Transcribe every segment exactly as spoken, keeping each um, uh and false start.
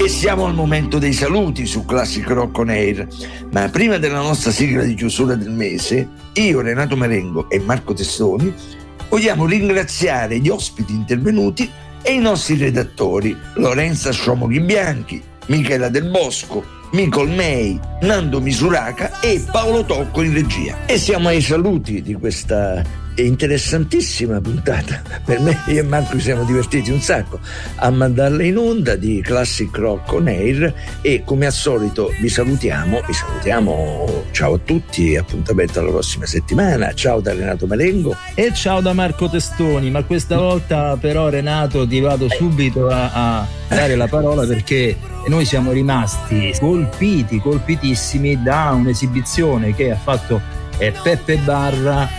siamo al momento dei saluti su Classic Rock On Air, ma prima della nostra sigla di chiusura del mese, io, Renato Marengo e Marco Testoni vogliamo ringraziare gli ospiti intervenuti e i nostri redattori Lorenza Sciomoghi Bianchi, Michela Del Bosco, Micol May, Nando Misuraca e Paolo Tocco in regia. E siamo ai saluti di questa interessantissima puntata. Per me, io e Marco ci siamo divertiti un sacco a mandarla in onda, di Classic Rock On Air, e come al solito vi salutiamo, vi salutiamo, ciao a tutti, appuntamento alla prossima settimana, ciao da Renato Marengo e ciao da Marco Testoni, ma questa volta però Renato ti vado subito a, a dare la parola, perché noi siamo rimasti colpiti, colpitissimi da un'esibizione che ha fatto eh, Peppe Barra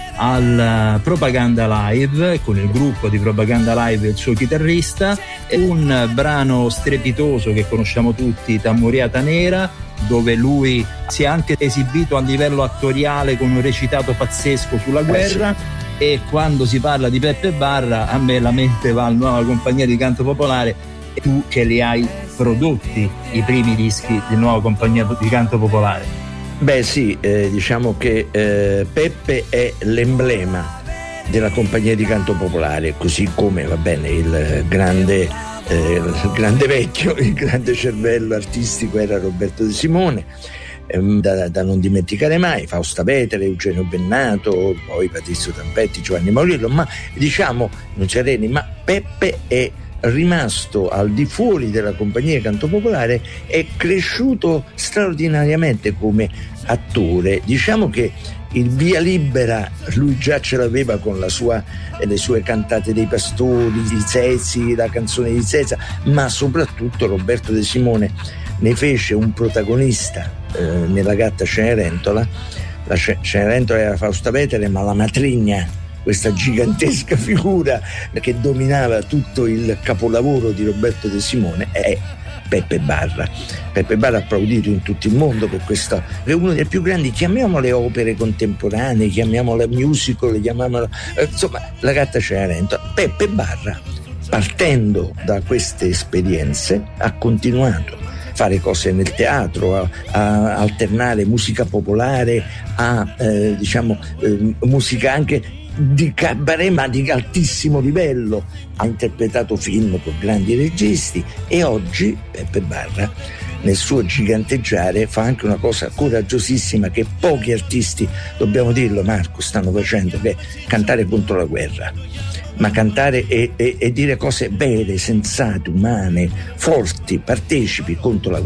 al Propaganda Live, con il gruppo di Propaganda Live e il suo chitarrista, e un brano strepitoso che conosciamo tutti, Tammuriata Nera, dove lui si è anche esibito a livello attoriale con un recitato pazzesco sulla guerra. E quando si parla di Peppe Barra, a me la mente va alla Nuova Compagnia di Canto Popolare, e tu che li hai prodotti i primi dischi di Nuova Compagnia di Canto Popolare. Beh sì, eh, diciamo che eh, Peppe è l'emblema della Compagnia di Canto Popolare, così come, va bene, il grande, eh, il grande vecchio, il grande cervello artistico era Roberto De Simone, ehm, da, da non dimenticare mai, Fausta Vetere, Eugenio Bennato, poi Patrizio Tampetti, Giovanni Maurillo, ma diciamo, non c'è Reni, ma Peppe è rimasto al di fuori della Compagnia di Canto Popolare, è cresciuto straordinariamente come attore. Diciamo che il via libera lui già ce l'aveva con la sua, le sue cantate dei pastori, i Zezzi, la canzone di Zezza, ma soprattutto Roberto De Simone ne fece un protagonista eh, nella Gatta Cenerentola. La Cenerentola era Fausta Vetere, ma la matrigna, questa gigantesca figura che dominava tutto il capolavoro di Roberto De Simone, è Peppe Barra. Peppe Barra applaudito in tutto il mondo per questo, è uno dei più grandi, chiamiamole opere contemporanee, chiamiamola musical, chiamiamola, insomma, la Gatta Cenerentola. Peppe Barra, partendo da queste esperienze, ha continuato a fare cose nel teatro, a, a alternare musica popolare a eh, diciamo eh, musica anche di cabaret, ma di altissimo livello. Ha interpretato film con grandi registi, e oggi Peppe Barra, nel suo giganteggiare, fa anche una cosa coraggiosissima che pochi artisti, dobbiamo dirlo Marco, stanno facendo, che è cantare contro la guerra, ma cantare e, e, e dire cose vere, sensate, umane, forti, partecipi contro la guerra.